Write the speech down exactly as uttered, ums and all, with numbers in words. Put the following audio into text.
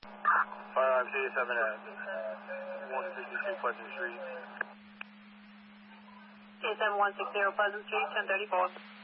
Firearms eighty-seven at one sixty-two Pleasant Street. eighty-seven one sixty Pleasant Street, ten thirty-four.